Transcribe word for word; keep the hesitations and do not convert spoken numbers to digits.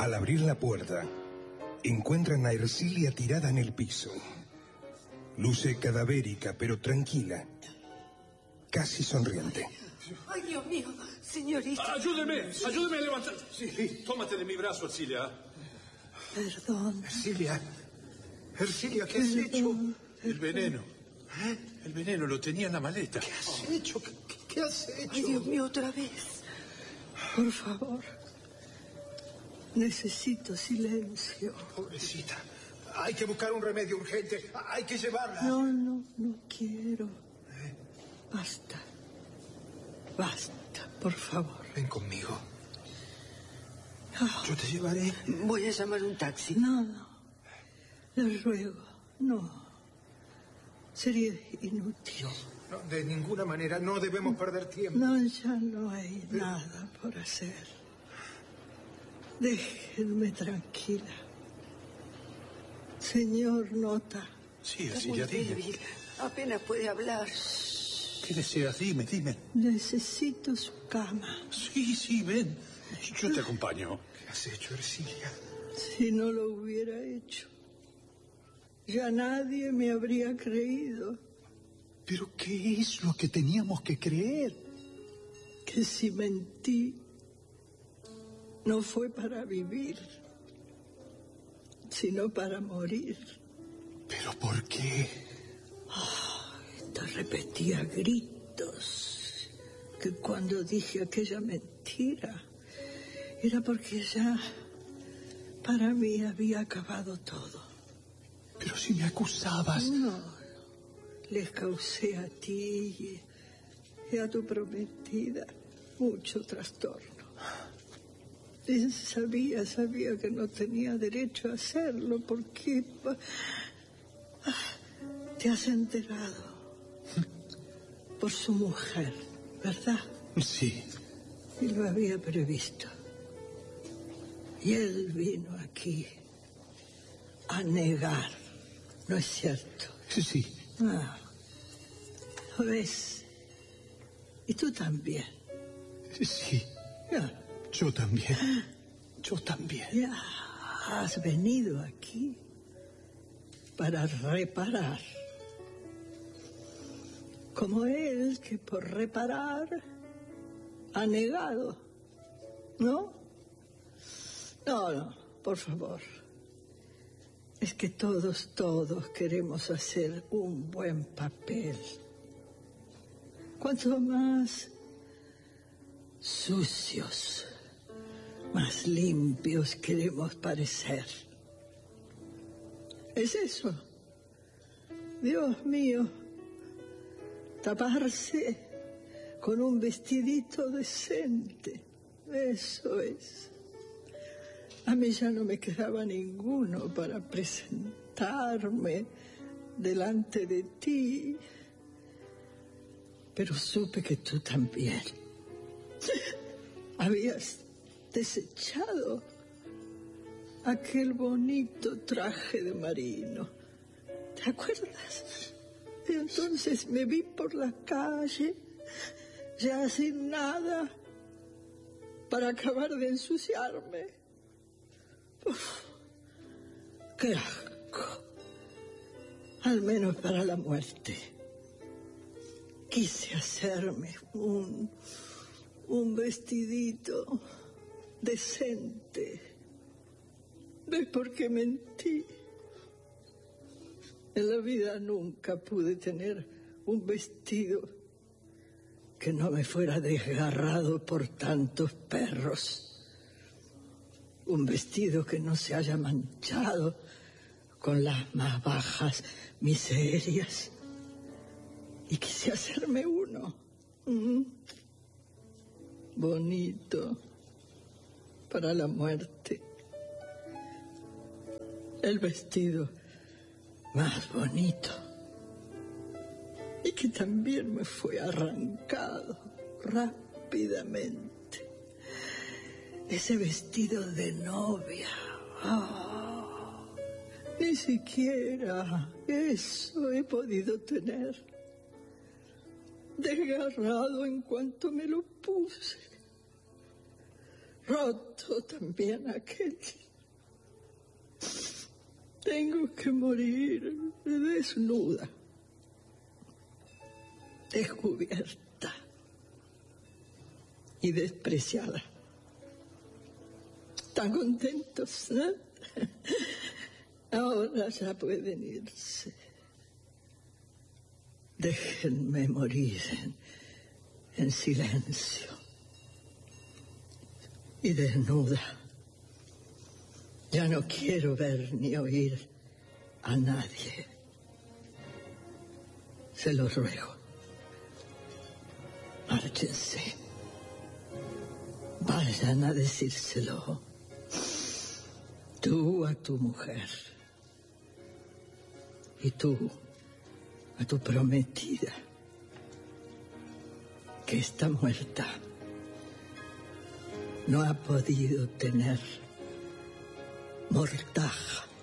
Al abrir la puerta, encuentran a Ercilia tirada en el piso. Luce cadavérica, pero tranquila, casi sonriente. ¡Ay, Dios mío! Señorita. ¡Ayúdeme! ¡Ayúdeme a levantar! Sí, sí. Tómate de mi brazo, Ercilia. Perdón. Ercilia. Ercilia, ¿qué has hecho? El veneno. ¿Eh? El veneno lo tenía en la maleta. ¿Qué has hecho? ¿Qué, qué, qué has hecho? Ay, Dios mío, otra vez. Por favor. Necesito silencio. Pobrecita. Hay que buscar un remedio urgente. Hay que llevarla. No, no, no quiero. ¿Eh? Basta. Basta, por favor. Ven conmigo. Oh. Yo te llevaré. Voy a llamar un taxi. No, no. Le ruego. No. Sería inútil. No, no, de ninguna manera. No debemos perder tiempo. No, ya no hay Pero... nada por hacer. Déjenme tranquila. Señor Nota. Sí, así ya dime. Apenas puede hablar. ¿Qué deseas? Dime, dime. Necesito su cama. Sí, sí, ven. Yo te acompaño. ¿Qué has hecho, Ercilia? Si no lo hubiera hecho, ya nadie me habría creído. ¿Pero qué es lo que teníamos que creer? Que si mentí, no fue para vivir, sino para morir. ¿Pero por qué? Oh, te repetía a gritos que cuando dije aquella mentira era porque ya para mí había acabado todo. Pero si me acusabas... No, no. Les causé a ti y a tu prometida mucho trastorno. Y sabía, sabía que no tenía derecho a hacerlo porque te has enterado por su mujer, ¿verdad? Sí. Y lo había previsto. Y él vino aquí a negar, ¿no es cierto? Sí, sí. Ah, ¿lo ves? Y tú también. Sí. Ya. Yo también. Yo también. Ya has venido aquí para reparar. Como él, que por reparar ha negado. ¿No? No, no, por favor. Es que todos, todos queremos hacer un buen papel. Cuanto más sucios, más limpios queremos parecer. Es eso. Dios mío, taparse con un vestidito decente. Eso es. A mí ya no me quedaba ninguno para presentarme delante de ti. Pero supe que tú también habías desechado aquel bonito traje de marino. ¿Te acuerdas? Y entonces me vi por la calle, ya sin nada, para acabar de ensuciarme. Uf, ¡qué asco! Al menos para la muerte. Quise hacerme un, un vestidito decente. ¿Ves por qué mentí? En la vida nunca pude tener un vestido que no me fuera desgarrado por tantos perros. Un vestido que no se haya manchado con las más bajas miserias. Y quise hacerme uno. ¿Mm? Bonito. Para la muerte. El vestido más bonito. Y que también me fue arrancado rápidamente. Ese vestido de novia. Oh, ni siquiera eso he podido tener. Desgarrado en cuanto me lo puse. roto también aquel. Tengo que morir desnuda, descubierta y despreciada. ¿Están contentos, no? Ahora ya pueden irse. Déjenme morir en, en silencio y desnuda. Ya no quiero ver ni oír a nadie. Se lo ruego. Márchense. Vayan a decírselo. Tú a tu mujer. Y tú a tu prometida, que está muerta. No ha podido tener mortaja.